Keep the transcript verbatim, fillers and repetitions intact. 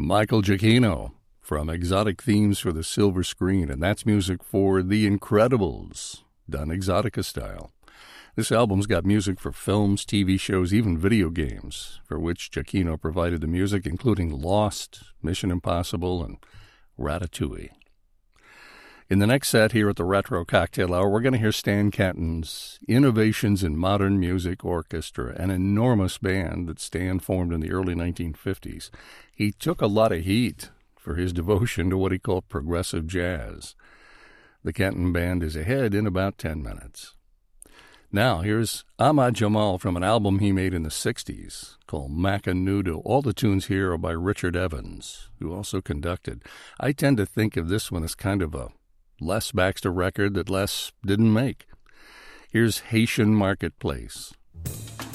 Michael Giacchino from Exotic Themes for the Silver Screen, and that's music for The Incredibles, done Exotica style. This album's got music for films, T V shows, even video games, for which Giacchino provided the music, including Lost, Mission Impossible, and Ratatouille. In the next set here at the Retro Cocktail Hour, we're going to hear Stan Kenton's Innovations in Modern Music Orchestra, an enormous band that Stan formed in the early nineteen fifties. He took a lot of heat for his devotion to what he called progressive jazz. The Kenton Band is ahead in about ten minutes. Now, here's Ahmad Jamal from an album he made in the sixties called Macanudo. All the tunes here are by Richard Evans, who also conducted. I tend to think of this one as kind of a Les Baxter record that Les didn't make. Here's Haitian Marketplace.